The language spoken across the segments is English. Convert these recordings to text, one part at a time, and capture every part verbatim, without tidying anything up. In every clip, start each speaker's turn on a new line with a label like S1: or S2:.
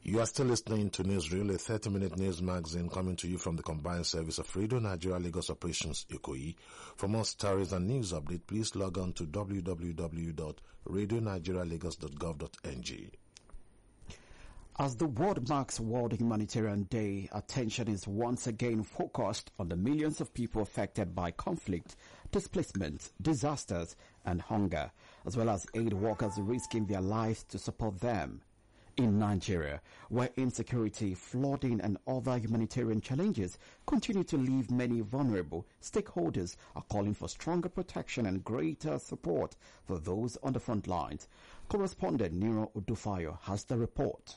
S1: You are still listening to Newsreel, a thirty-minute news magazine coming to you from the combined service of Radio Nigeria Lagos Operations Ikoyi. For more stories and news update, please log on to w w w dot radio nigeria lagos dot gov dot n g.
S2: As the world marks World Humanitarian Day, attention is once again focused on the millions of people affected by conflict, displacement, disasters, and hunger, as well as aid workers risking their lives to support them. In Nigeria, where insecurity, flooding, and other humanitarian challenges continue to leave many vulnerable, stakeholders are calling for stronger protection and greater support for those on the front lines. Correspondent Nero Odufayo has the report.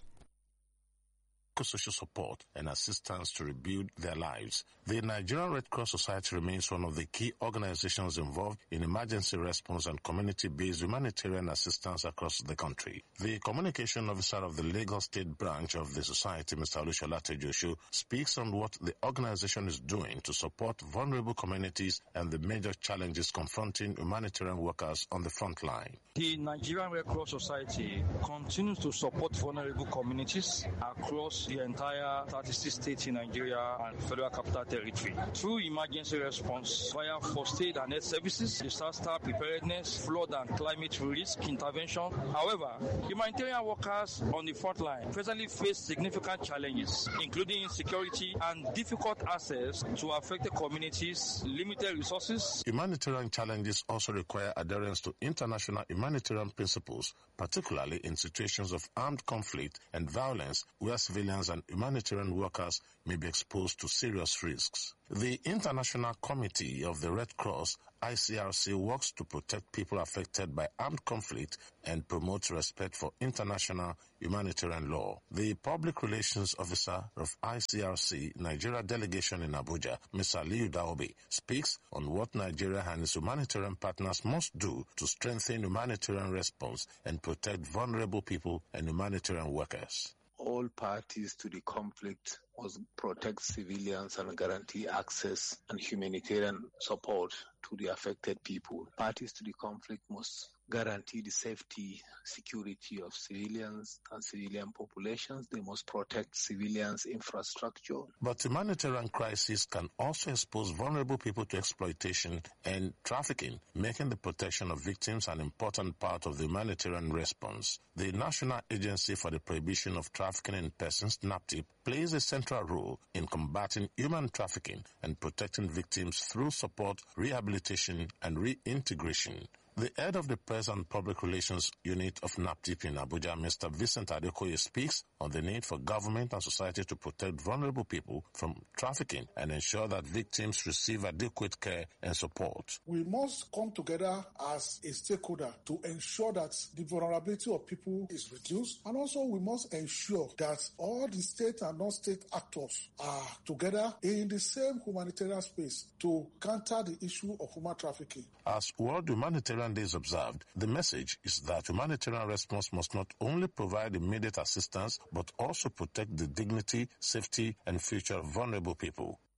S1: Social support and assistance to rebuild their lives. The Nigerian Red Cross Society remains one of the key organizations involved in emergency response and community-based humanitarian assistance across the country. The communication officer of the Lagos State branch of the society, Mister Olushola Tejoshu, speaks on what the organization is doing to support vulnerable communities and the major challenges confronting humanitarian workers on the front line.
S3: The Nigerian Red Cross Society continues to support vulnerable communities across the entire thirty-six states in Nigeria and Federal Capital Territory through emergency response via first aid and health services, disaster preparedness, flood and climate risk intervention. However, humanitarian workers on the front line presently face significant challenges, including insecurity and difficult access to affected communities, limited resources.
S1: Humanitarian challenges also require adherence to international humanitarian principles, particularly in situations of armed conflict and violence where civilians and humanitarian workers may be exposed to serious risks. The International Committee of the Red Cross, I C R C, works to protect people affected by armed conflict and promote respect for international humanitarian law. The Public Relations Officer of I C R C Nigeria Delegation in Abuja, Mister Aliyu Daobe, speaks on what Nigeria and its humanitarian partners must do to strengthen humanitarian response and protect vulnerable people and humanitarian workers.
S4: All parties to the conflict must protect civilians and guarantee access and humanitarian support to the affected people. Parties to the conflict must guarantee the safety, security of civilians and civilian populations. They must protect civilians' infrastructure.
S1: But humanitarian crises can also expose vulnerable people to exploitation and trafficking, making the protection of victims an important part of the humanitarian response. The National Agency for the Prohibition of Trafficking in Persons, NAPTIP, plays a central role in combating human trafficking and protecting victims through support, rehabilitation, and reintegration. The head of the Press and Public Relations Unit of NAPTIP in Abuja, Mister Vincent Adekoye, speaks on the need for government and society to protect vulnerable people from trafficking and ensure that victims receive adequate care and support.
S5: We must come together as a stakeholder to ensure that the vulnerability of people is reduced, and also we must ensure that all the state and non-state actors are together in the same humanitarian space to counter the issue of human trafficking.
S1: As World Humanitarian Day is observed, the message is that humanitarian response must not only provide immediate assistance but also protect the dignity, safety, and future of vulnerable people.